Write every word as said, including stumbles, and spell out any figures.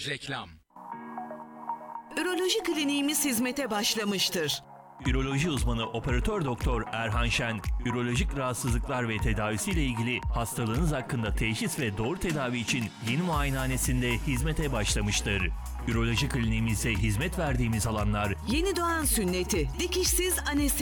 Reklam. Üroloji kliniğimiz hizmete başlamıştır. Üroloji uzmanı operatör doktor Erhan Şen, ürolojik rahatsızlıklar ve tedavisiyle ilgili hastalığınız hakkında teşhis ve doğru tedavi için yeni muayenehanesinde hizmete başlamıştır. Üroloji kliniğimizde hizmet verdiğimiz alanlar: Yeni doğan sünneti, dikişsiz anestezi